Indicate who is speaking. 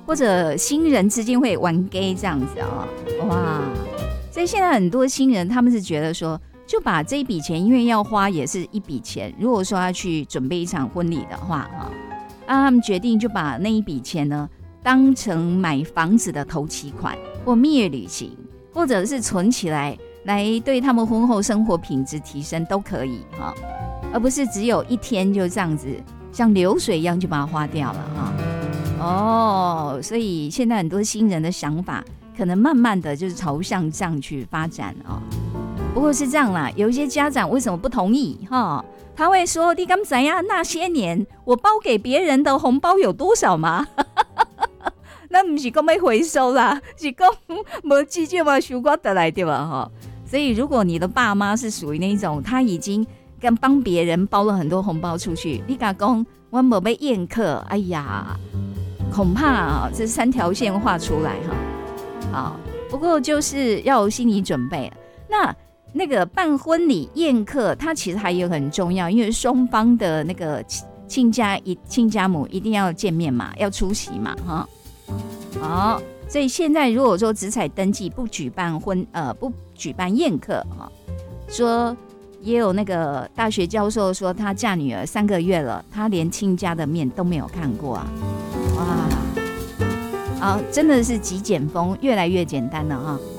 Speaker 1: 或者新人之间会玩 gay 这样子啊，哇！所以现在很多新人他们是觉得说，就把这一笔钱，因为要花也是一笔钱，如果说要去准备一场婚礼的话啊，他们决定就把那一笔钱呢，当成买房子的头期款，或蜜月旅行，或者是存起来，来对他们婚后生活品质提升都可以哈，而不是只有一天就这样子像流水一样就把它花掉了哈。哦，所以现在很多新人的想法可能慢慢的就是朝向这样去发展哦。不过是这样啦，有一些家长为什么不同意哈？他会说：“你敢知道那些年我包给别人的红包有多少吗？”那不是说要回收啦，是说没记就嘛收我的来对吧？哈，所以如果你的爸妈是属于那种他已经跟帮别人包了很多红包出去，你敢讲我没被宴客，哎呀，恐怕啊这3条线画出来哈。好，不过就是要有心理准备。那个办婚礼宴客，它其实还有很重要，因为双方的那个亲家母一定要见面嘛，要出席嘛，哈。好，所以现在如果说只采登记，不举办宴客哈，说也有那个大学教授说，他嫁女儿3个月了，他连亲家的面都没有看过啊，哇，真的是极简风，越来越简单了哈。